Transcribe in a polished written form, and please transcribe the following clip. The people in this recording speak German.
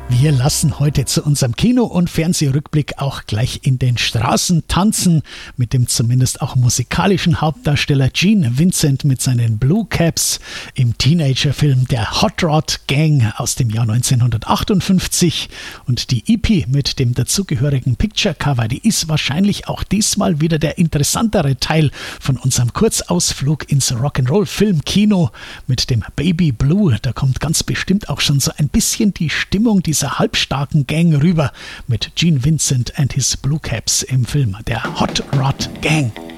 Wir lassen heute zu unserem Kino- und Fernsehrückblick auch gleich in den Straßen tanzen mit dem zumindest auch musikalischen Hauptdarsteller Gene Vincent mit seinen Blue Caps im Teenagerfilm der Hot Rod Gang aus dem Jahr 1958. Und die EP mit dem dazugehörigen Picture Cover, die ist wahrscheinlich auch diesmal wieder der interessantere Teil von unserem Kurzausflug ins Rock'n'Roll-Filmkino mit dem Baby Blue. Da kommt ganz bestimmt auch schon so ein bisschen die Stimmung dieser halbstarken Gang rüber mit Gene Vincent and his Blue Caps im Film der Hot Rod Gang.